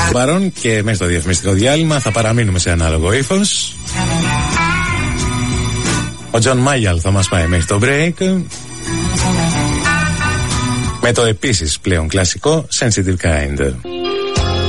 παρόν και μέσα στο διαφημιστικό διάλειμμα θα παραμείνουμε σε ανάλογο ύφος. Ο Τζον Μάγιαλ θα μας πάει μέχρι το break με το επίσης πλέον κλασικό Sensitive Kind.